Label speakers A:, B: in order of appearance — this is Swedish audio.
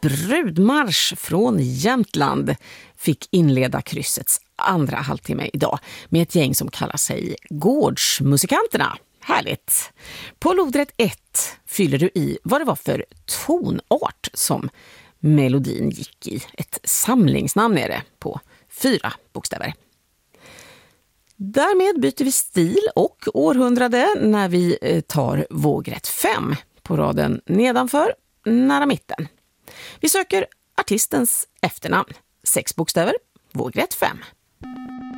A: Brudmarsch från Jämtland fick inleda kryssets andra halvtimme idag med ett gäng som kallar sig Gårdsmusikanterna. Härligt! På lodrätt 1 fyller du i vad det var för tonart som melodin gick i. Ett samlingsnamn är det på 4 bokstäver. Därmed byter vi stil och århundrade när vi tar vågrätt 5 på raden nedanför, nära mitten. Vi söker artistens efternamn. 6 bokstäver, vågrätt 5.